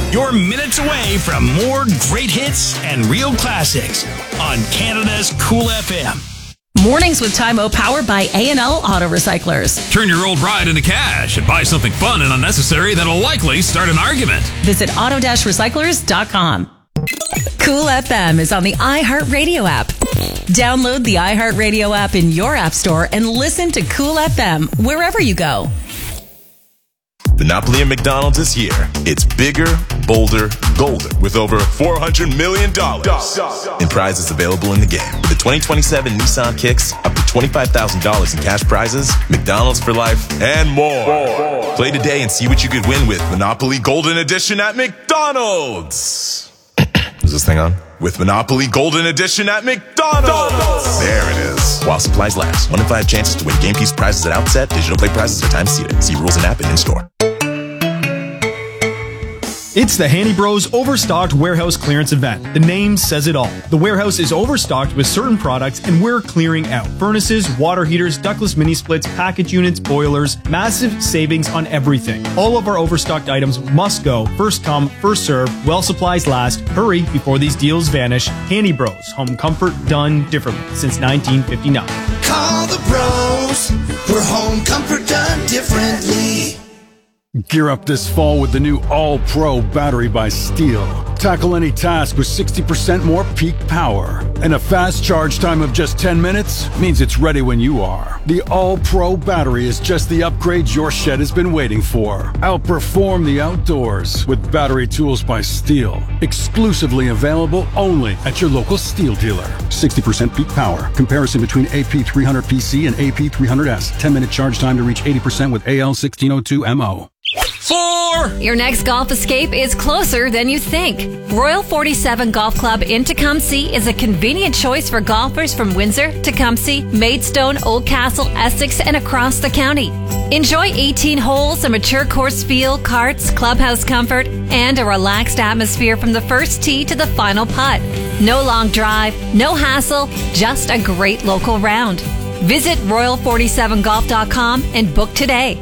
You're minutes away from more great hits and real classics on Canada's Cool FM. Mornings with Time O powered by A&L Auto Recyclers. Turn your old ride into cash and buy something fun and unnecessary that'll likely start an argument. Visit auto-recyclers.com. Cool FM is on the iHeartRadio app. Download the iHeartRadio app in your app store and listen to Cool FM wherever you go. Monopoly at McDonald's is here. It's bigger, bolder, golden, with over $400 million in prizes available in the game. With the 2027 Nissan Kicks, up to $25,000 in cash prizes, McDonald's for life, and more. Play today and see what you could win with Monopoly Golden Edition at McDonald's. Is this thing on? With Monopoly Golden Edition at McDonald's. There it is. While supplies last. 1 in 5 chances to win game piece prizes at outset. Digital play prizes are time seated. See rules and app and in-store. It's the Handy Bros Overstocked Warehouse Clearance Event. The name says it all. The warehouse is overstocked with certain products and we're clearing out. Furnaces, water heaters, ductless mini splits, package units, boilers, massive savings on everything. All of our overstocked items must go. First come, first serve, while supplies last. Hurry before these deals vanish. Handy Bros, home comfort done differently since 1959. Call the bros for home comfort done differently. Gear up this fall with the new All-Pro battery by Steel. Tackle any task with 60% more peak power. And a fast charge time of just 10 minutes means it's ready when you are. The All-Pro battery is just the upgrade your shed has been waiting for. Outperform the outdoors with battery tools by Steel. Exclusively available only at your local Steel dealer. 60% peak power. Comparison between AP300PC and AP300S. 10-minute charge time to reach 80% with AL1602MO. 4. Your next golf escape is closer than you think. Royal 47 Golf Club in Tecumseh is a convenient choice for golfers from Windsor, Tecumseh, Maidstone, Oldcastle, Essex, and across the county. Enjoy 18 holes, a mature course feel, carts, clubhouse comfort, and a relaxed atmosphere from the first tee to the final putt. No long drive, no hassle, just a great local round. Visit royal47golf.com and book today.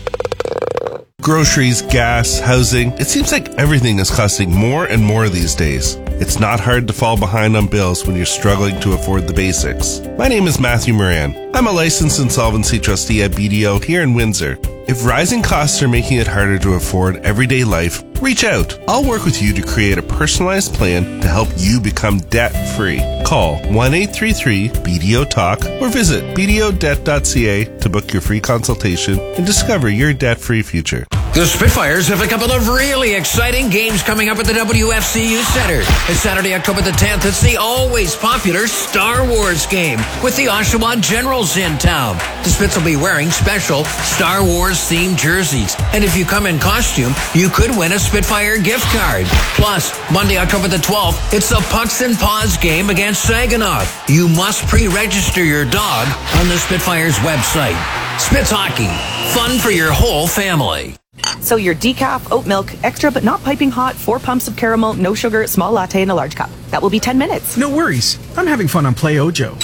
Groceries, gas, housing. It seems like everything is costing more and more these days. It's not hard to fall behind on bills when you're struggling to afford the basics. My name is Matthew Moran. I'm a licensed insolvency trustee at BDO here in Windsor. If rising costs are making it harder to afford everyday life, reach out. I'll work with you to create a personalized plan to help you become debt-free. Call 1-833-BDO-TALK or visit bdodebt.ca to book your free consultation and discover your debt-free future. The Spitfires have a couple of really exciting games coming up at the WFCU Center. It's Saturday, October the 10th. It's the always popular Star Wars game with the Oshawa Generals in town. The Spits will be wearing special Star Wars-themed jerseys. And if you come in costume, you could win a Spitfire gift card. Plus, Monday, October the 12th, it's the Pucks and Paws game against Saginaw. You must pre-register your dog on the Spitfires website. Spits Hockey. Fun for your whole family. So your decaf, oat milk, extra but not piping hot, 4 pumps of caramel, no sugar, small latte in a large cup. That will be 10 minutes. No worries. I'm having fun on Play Ojo.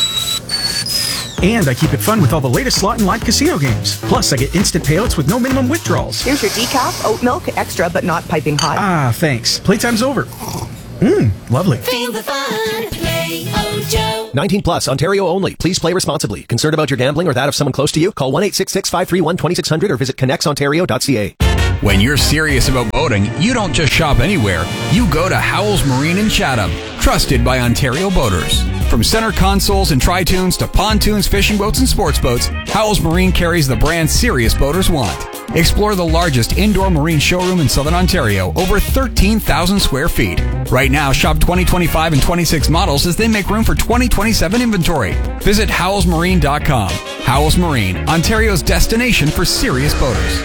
And I keep it fun with all the latest slot and live casino games. Plus, I get instant payouts with no minimum withdrawals. Here's your decaf, oat milk, extra but not piping hot. Ah, thanks. Playtime's over. Lovely. Feel the fun. Play Ojo. 19 plus, Ontario only. Please play responsibly. Concerned about your gambling or that of someone close to you? Call 1-866-531-2600 or visit connexontario.ca. When you're serious about boating, you don't just shop anywhere. You go to Howells Marine in Chatham, trusted by Ontario boaters. From center consoles and tri-tunes to pontoons, fishing boats, and sports boats, Howells Marine carries the brand serious boaters want. Explore the largest indoor marine showroom in Southern Ontario, over 13,000 square feet. Right now, shop 2025 and 26 models as they make room for 2027 inventory. Visit howellsmarine.com. Howells Marine, Ontario's destination for serious boaters.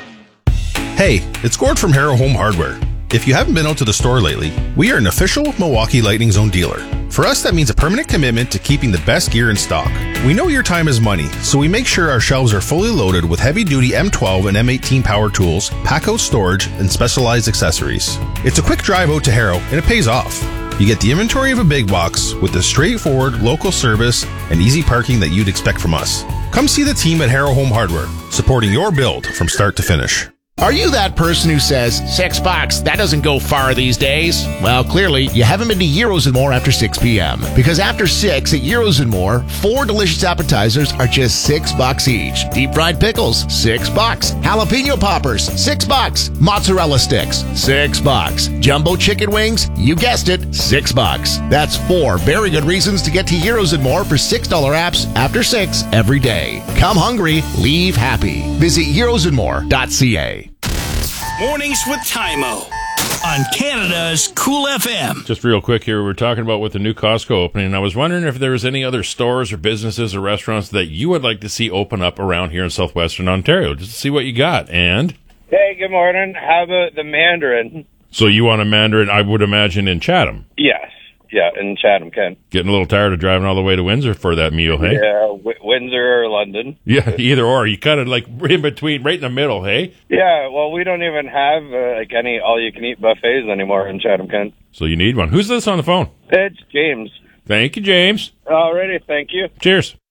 Hey, it's Gord from Harrow Home Hardware. If you haven't been out to the store lately, we are an official Milwaukee Lightning Zone dealer. For us, that means a permanent commitment to keeping the best gear in stock. We know your time is money, so we make sure our shelves are fully loaded with heavy-duty M12 and M18 power tools, pack-out storage, and specialized accessories. It's a quick drive out to Harrow, and it pays off. You get the inventory of a big box with the straightforward local service and easy parking that you'd expect from us. Come see the team at Harrow Home Hardware, supporting your build from start to finish. Are you that person who says, $6, that doesn't go far these days? Well, clearly, you haven't been to Euros and More after 6 p.m. Because after 6 at Euros and More, 4 delicious appetizers are just $6 each. Deep fried pickles, $6. Jalapeno poppers, $6. Mozzarella sticks, $6. Jumbo chicken wings, you guessed it, $6. That's 4 very good reasons to get to Euros and More for $6 apps after 6 every day. Come hungry, leave happy. Visit eurosandmore.ca. Mornings with Tymo on Canada's Cool FM. Just real quick here, we're talking about with the new Costco opening, and I was wondering if there was any other stores or businesses or restaurants that you would like to see open up around here in southwestern Ontario, just to see what you got. And hey, good morning. How about the Mandarin? So you want a Mandarin, I would imagine, in Chatham? Yes. Yeah, in Chatham, Ken. Getting a little tired of driving all the way to Windsor for that meal, hey? Yeah, Windsor or London. Yeah, either or. You kind of like in between, right in the middle, hey? Yeah, well, we don't even have any all-you-can-eat buffets anymore in Chatham, Ken. So you need one. Who's this on the phone? It's James. Thank you, James. Alrighty, thank you. Cheers.